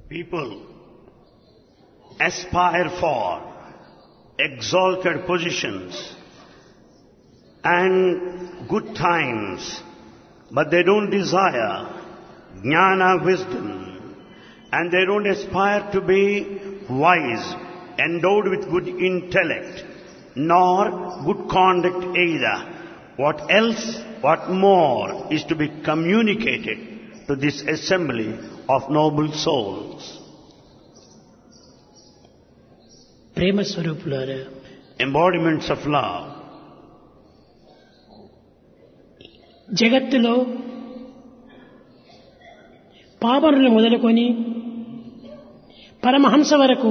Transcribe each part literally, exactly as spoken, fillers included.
People aspire for exalted positions and good times, but they don't desire jnana, wisdom, and they don't aspire to be wise, endowed with good intellect, nor good conduct either. What else, what more is to be communicated to this assembly of noble souls? ప్రేమ స్వరూపులారా, Embodiments of love. జగత్తులో పామరులు మొదలుకొని పరమహంస వరకు,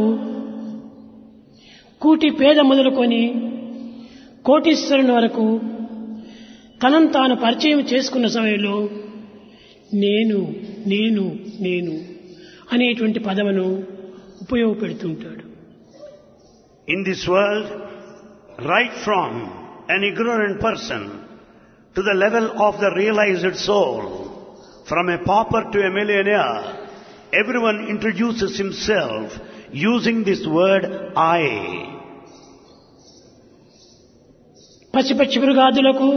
కూటి పేద మొదలుకొని కోటీశ్వరుని వరకు తనను తాను పరిచయం చేసుకున్న సమయంలో నేను నేను నేను అనేటువంటి పదమును ఉపయోగపెడుతుంటాడు. In this world, right from an ignorant person to the level of the realized soul, from a pauper to a millionaire, everyone introduces himself using this word I. పసిపక్షి మృగాదులకు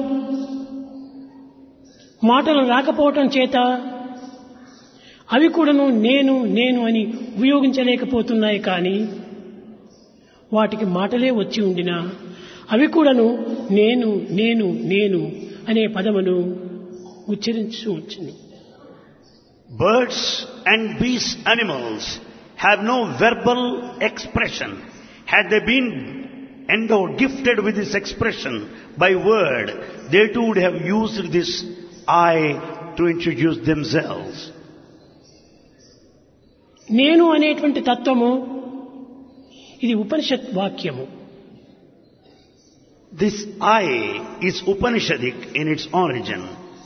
మాటలు రాకపోవటం చేత అవి కూడాను నేను నేను అని ఉపయోగించలేకపోతున్నాయి. కానీ వాటికి మాటలే వచ్చి ఉండినా అవి కూడాను నేను నేను నేను అనే పదమును ఉచ్చరించు వచ్చింది. Birds and beasts, animals have no verbal expression. Had they been endowed, gifted with this expression by word, they too would have used this I to introduce themselves. నేను అనేటువంటి తత్వము ఇది ఉపనిషత్ వాక్యము. This I is Upanishadic in its origin.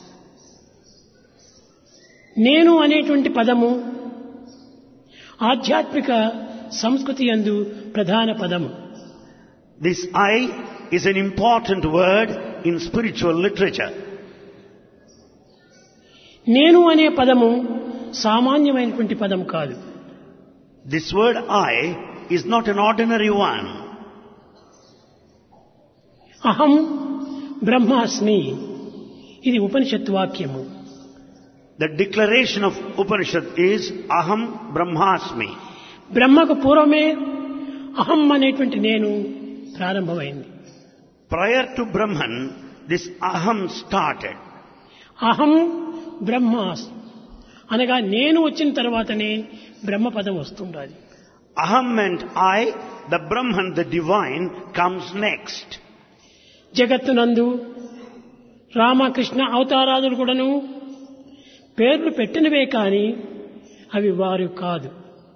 నేను అనేటువంటి పదము ఆధ్యాత్మిక సంస్కృతి యందు ప్రధాన పదము. This I is an important word in spiritual literature. నేను అనే పదము సామాన్యమైనటువంటి పదం కాదు. This word I is not an ordinary one. అహం బ్రహ్మాస్మి, ఇది ఉపనిషత్ వాక్యము. The declaration of Upanishad is Aham Brahmasmi. బ్రహ్మకు పూర్వమే అహం అనేటువంటి నేను ప్రారంభమైంది. Prior to Brahman, this Aham started. అహం బ్రహ్మాస్ అనగా నేను వచ్చిన తర్వాతనే బ్రహ్మ పదం వస్తుండాలి. Aham meant I, the Brahman, the divine, comes next. జగత్తునందు Ramakrishna అవతారాదులు కూడాను పేర్లు పెట్టినవే కానీ అవి వారు కాదు.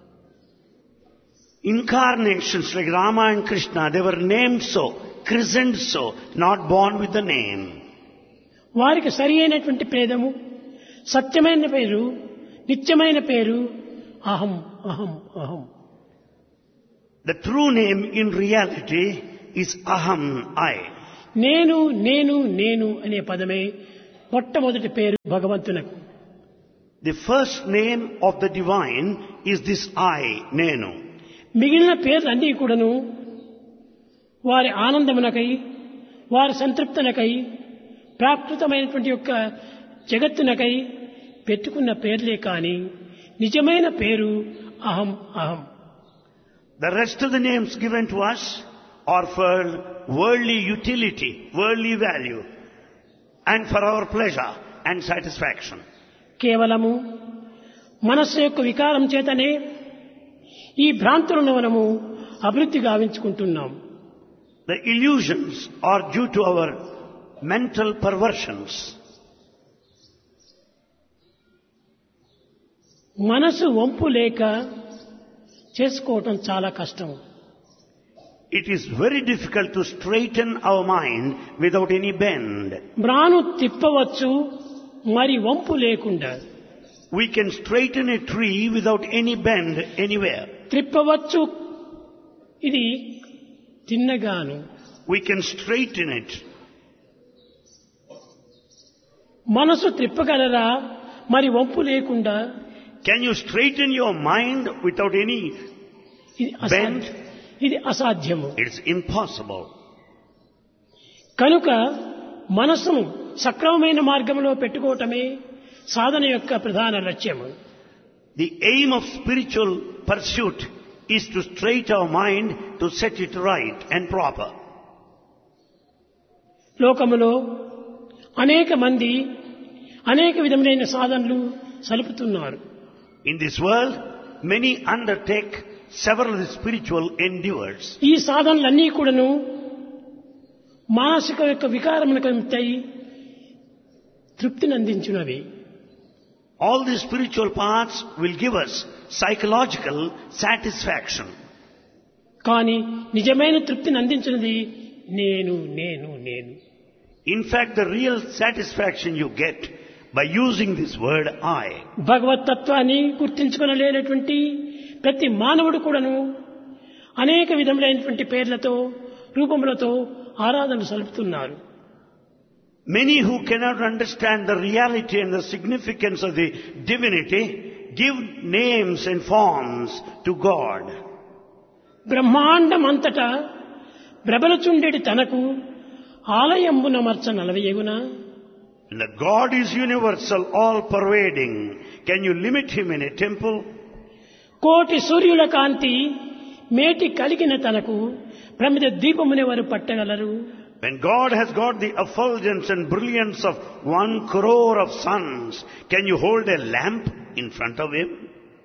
Incarnations like Rama and Krishna, they were named so, christened so, not born with the name. వారికి సరి అయినటువంటి పేదము, సత్యమైన పేరు, నిత్యమైన పేరు అహం అహం అహం. The true name in reality is Aham, I. నేను నేను నేను అనే పదమే మొట్టమొదటి పేరు భగవంతునకు. The first name of the divine is this I, Nenu. మిగిలిన పేర్లు అన్నీ కూడాను వారి ఆనందమునకై, వారి సంతృప్తునకై, ప్రాకృతమైనటువంటి యొక్క జగత్తునకై పెట్టుకున్న పేర్లే కాని నిజమైన పేరు అహం అహం. The rest of the names given to us are for worldly utility, worldly value, and for our pleasure and satisfaction. కేవలము మనస్సు యొక్క వికారం చేతనే ఈ భ్రాంతులను మనము అభివృద్ధి గావించుకుంటున్నాం. The illusions are due to our mental perversions. మనసు వంపు లేక చేసుకోవటం చాలా కష్టం. It is very difficult to straighten our mind without any bend. మ్రాను తిప్పవచ్చు మరి వంపు లేకుండా. We can straighten a tree without any bend anywhere. త్రిప్పవచ్చు, ఇది తిన్నగాను. We can straighten it. మనసు త్రిప్పగలరా మరి వంపు లేకుండా Can you straighten your mind without any ఇది అసా- bend? ఇది అసాధ్యము. It's impossible. కనుక మనస్సును సక్రమమైన మార్గంలో పెట్టుకోవటమే సాధన యొక్క ప్రధాన లక్ష్యము. The aim of spiritual pursuit is to straighten our mind, to set it right and proper. లోకములో అనేక మంది అనేక విధములైన సాధనలు సలుపుతున్నారు. In this world, many undertake several spiritual endeavors. ఈ సాధనలన్నీ కూడాను మానసిక యొక్క వికారములకు నిమిత్తై తృప్తిని అందించున్నవి. All these spiritual paths will give us psychological satisfaction. కానీ నిజమైన తృప్తిని అందించినది నేను నేను నేను. In fact, the real satisfaction you get by using this word I. భగవత్ తత్వాన్ని గుర్తించుకొనలేనటువంటి ప్రతి మానవుడు కూడాను అనేక విధములైనటువంటి పేర్లతో రూపములతో ఆరాధన సలుపుతున్నారు. Many who cannot understand the reality and the significance of the divinity give names and forms to God. బ్రహ్మాండం అంతటా ప్రబలచుండెడి తనకు ఆలయంబున మర్చ నలవయగున. And the God is universal, all-pervading. Can you limit him in a temple? కోటి సూర్యుల కాంతి మేటి కలిగిన తనకు ప్రమిద దీపమునే వారు పట్టగలరు. When God has got the effulgence and brilliance of one crore of suns, can you hold a lamp in front of him?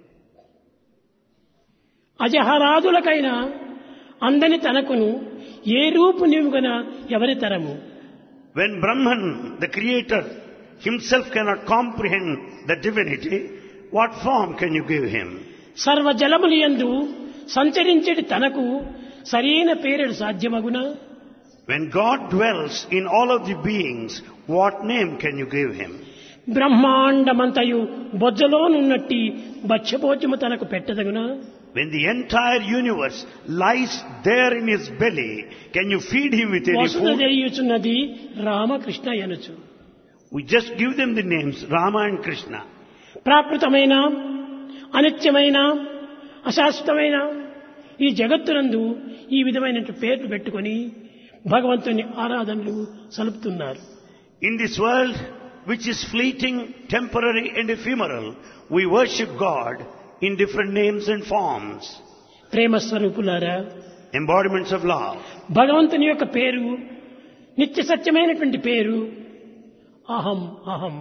అజహరాదులకైన అందని తనకును ఏ రూపు నిముగన ఎవరి తరము. When Brahman, the creator, himself cannot comprehend the divinity, what form can you give him? సర్వ జలములియందు సంచరించేటి తనకు సరైన పేరుడు సాధ్యమగున. When God dwells in all of the beings, what name can you give him? బ్రహ్మాండమంతయు బొజ్జలోనున్నట్టి బచ్చపోచము తనకు పెట్టదగున. When the entire universe lies there in his belly, can you feed him with any Vasudha food? తెలియచున్నది Ramakrishna ఎనుచు. We just give them the names Rama and Krishna. ప్రాకృతమైన అనిత్యమైన అశాశ్వతమైన ఈ జగత్తునందు ఈ విధమైన పేర్లు పెట్టుకొని భగవంతుని ఆరాధనలు సలుపుతున్నారు. In this world, which is fleeting, temporary and ephemeral, we worship God in different names and forms. ప్రేమ స్వరూపులారా, Embodiments of love. భగవంతుని యొక్క పేరు నిత్య సత్యమైనటువంటి పేరు అహం అహం.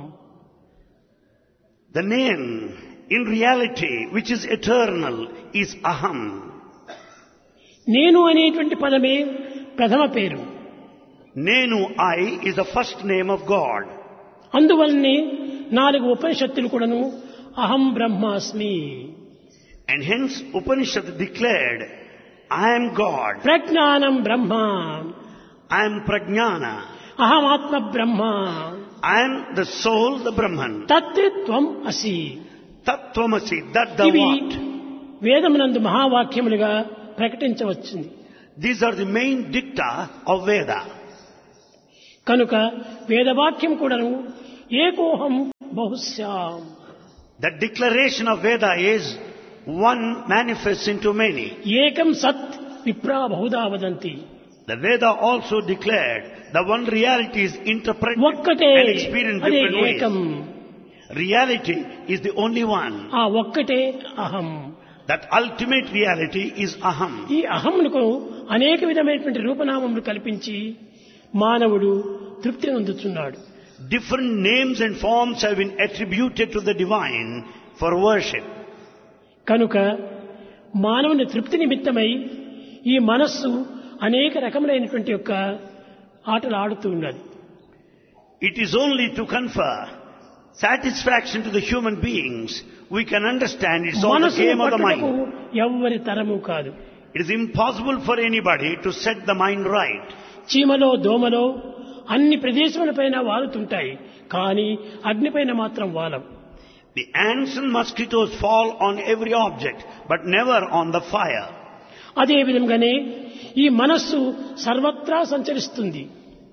The name, in reality, which is eternal, is Aham. నేను అనేటువంటి పదమే ప్రథమ పేరు. Nenu, I, is the first name of God. అందువల్లనే నాలుగు ఉపనిషత్తులు కూడాను అహం బ్రహ్మాస్మి. And hence Upanishad declared, I am God, ప్రజ్ఞానం బ్రహ్మ, I am Prajnana, అహం ఆత్మ బ్రహ్మ, I am the soul, the Brahman. తత్ త్వం అసి. Tattvamasi, that the ఇవి what? వేదమునందు మహావాక్యములుగా ప్రకటించవచ్చింది. These are the main dicta of Veda. కనుక వేదవాక్యం కూడాను ఏకోహం బహుశ్యాం. The declaration of Veda is one manifests into many. ఏకం సత్ విప్రా Bahuda వదంతి. The Veda also declared the one reality is interpreted ఒక్కటే and experienced అదే different ఏకం. ways. Reality is the only one. ఆ ఒక్కటే అహం. That ultimate reality is Aham. ఈ అహంకు అనేక విధమైనటువంటి రూపనామములు కల్పించి మానవుడు తృప్తి పొందుతున్నాడు. Different names and forms have been attributed to the divine for worship. కనుక మానవుని తృప్తి నిమిత్తమై ఈ మనస్సు అనేక రకములైనటువంటి యొక్క ఆటలు ఆడుతూ ఉన్నది. It is only to confer satisfaction to the human beings we can understand it's all the మనస్సును game of the పట్టుటకు mind. ఎవ్వరి తరము కాదు. It is impossible for anybody to set the mind right. చీమలో దోమలో అన్ని ప్రదేశములపైన వాలుతుంటాయి, కానీ అగ్నిపైన మాత్రం వాలం. The ants and mosquitoes fall on every object, but never on the fire. అదే విధంగానే ఈ మనస్సు సర్వత్రా సంచరిస్తుంది.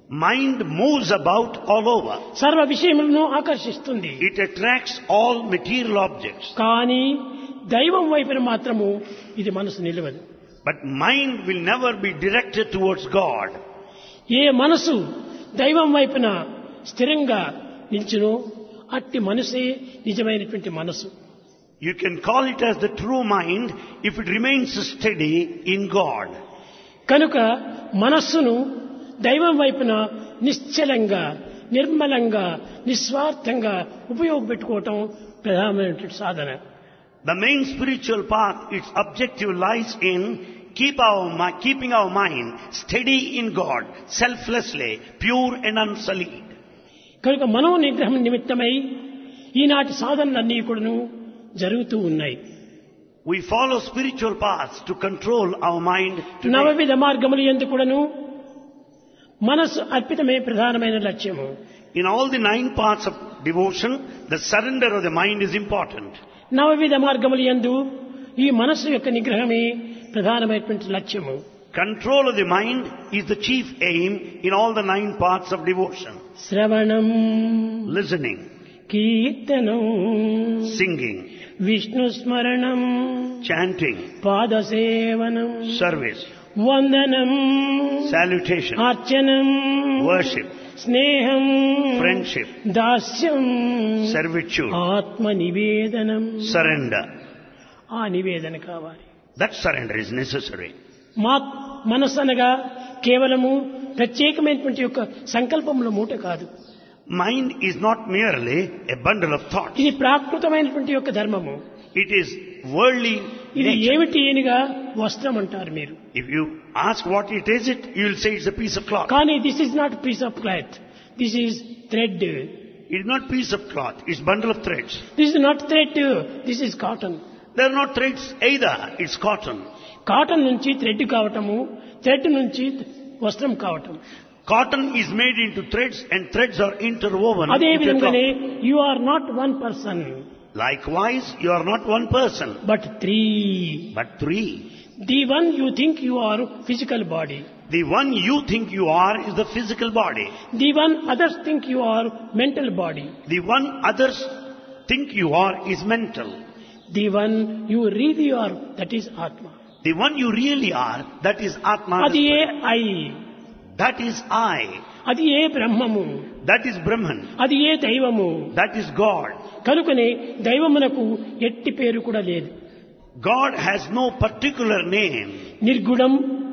Mind moves about all over. సర్వ విషయములను ఆకర్షిస్తుంది. It attracts all material objects. కానీ దైవం వైపున మాత్రము ఇది మనసు నిలవదు. But mind will never be directed towards God. ఏ మనసు దైవం వైపున స్థిరంగా నిల్చునో అట్టి మనసే నిజమైనటువంటి మనసు. You can call it as the true mind if it remains steady in God. కనుక మనస్సును దైవం వైపున నిశ్చలంగా, నిర్మలంగా, నిస్వార్థంగా ఉపయోగపెట్టుకోవటం ప్రధానమైనటువంటి సాధన. The main spiritual path, its objective lies in keep our, keeping our mind steady in God, selflessly, pure and unsullied. కనుక మనో నిగ్రహం నిమిత్తమై ఈనాటి సాధనలన్నీ కూడాను జరుగుతూ ఉన్నాయి. We follow spiritual paths to control our mind today. నవవిధ మార్గములు యందు కూడాను మనసు అర్పితమే ప్రధానమైన లక్ష్యము. In all the nine paths of devotion, the surrender of the mind is important. నవవిధ మార్గములు యందు ఈ మనసు యొక్క నిగ్రహమే ప్రధానమైనటువంటి లక్ష్యము. Control of the mind is the chief aim in all the nine paths of devotion. శ్రవణం, Listening, కీర్తనం, singing, విష్ణు స్మరణం, chanting, పాదసేవనం, service, వందనం, salutation, అర్చనం, worship, స్నేహం, friendship, దాస్యం, servitude, ఆత్మ నివేదనం. surrender. ఆ నివేదన కావాలి. That surrender is necessary. మా మనస్సు అనగా కేవలము ప్రత్యేకమైనటువంటి యొక్క సంకల్పముల మూట కాదు. Mind is not merely a bundle of thoughts. ఇది ప్రాకృతమైనటువంటి యొక్క ధర్మము. It is worldly ఇది nature. ఏమిటి ఏనిగా వస్త్రం అంటారు మీరు. If you ask what it is, it you will say it's a piece of cloth. కానీ this is not piece of cloth, this is thread. It is not piece of cloth. It's bundle of threads. This is not thread, this is cotton. They are not threads either. It's cotton. Cotton నుంచి thread కావటము, thread నుంచి వస్త్రం కావటం. Cotton is made into threads and threads are interwoven. అదే into a విధంగానే cloth. You are not one person Likewise, you are not one person, but three. but three. The one you think you are physical body, The one you think you are is the physical body. The one others think you are mental body, The one others think you are is mental. The one you really are that is ఆత్మ. The one you really are, that is Atma. అది A I, That is I. అది ఏ బ్రహ్మము, That is Brahman. అది ఏ దైవము. That is God. కనుకనే దైవమునకు ఎట్టి పేరు కూడా లేదు. God has no particular name. నిర్గుణం,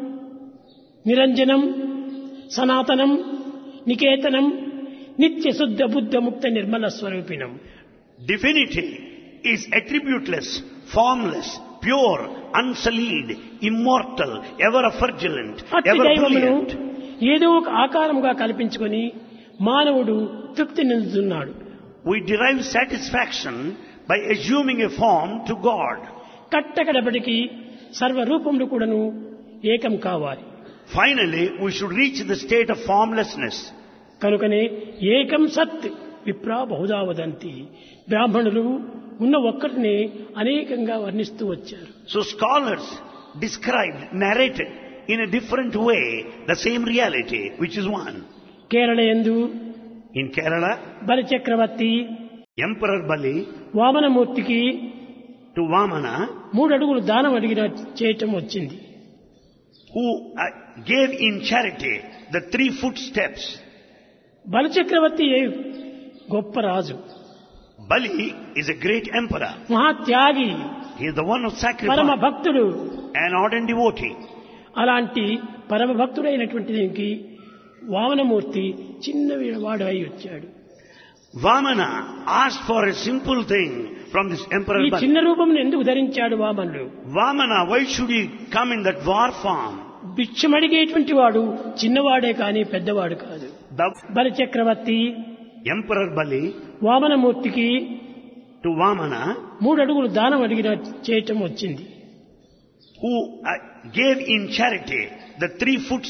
నిరంజనం, సనాతనం, నికేతనం, నిత్య శుద్ధ బుద్ధ ముక్త Nirmala స్వరూపిణం. Divinity is attributeless, formless, pure, unsullied, immortal, ever effulgent, అట్టి ever దైవమును brilliant. ఏదో ఒక ఆకారంగా కల్పించుకొని మానవుడు తృప్తి నిందుతున్నాడు. We derive satisfaction by assuming a form to God. కట్టకడబడికి సర్వరూపములు కూడాను ఏకం కావాలి. Finally, we should reach the state of formlessness. కనుకనే ఏకం సత్ విప్రా బహుదా వదంతి. బ్రాహ్మణులు ఉన్న ఒక్కటినే అనేకంగా వర్ణిస్తూ వచ్చారు. So scholars described, narrated in a different way the same reality, which is one. Kerala యందు In Kerala, బలి చక్రవర్తి Emperor Bali వామనమూర్తికి to Vamana, మూడు అడుగులు దానం అడిగిన చేయటం వచ్చింది. who uh, gave in charity the three footsteps. బలి చక్రవర్తి గొప్ప రాజు, Bali is a great emperor. మహాత్యాగి, He is the one of పరమ sacrifice, భక్తుడు. an ardent devotee. అలాంటి పరమ భక్తుడైనటువంటి దీనికి వామనమూర్తి చిన్న వాడు అయి వచ్చాడు. Vamana asked for a simple thing from this Emperor ఈ Bali. చిన్న రూపంను ఎందుకు ధరించాడు వామనుడు? Vamana, why should he come in that war form? భిక్షమడిగేటువంటి వాడు చిన్నవాడే కానీ పెద్దవాడు కాదు. The బలి చక్రవర్తి Emperor Bali వామనమూర్తికి to Vamana, మూడు అడుగులు దానం అడిగిన చేయటం వచ్చింది. who uh, gave in charity the three footsteps.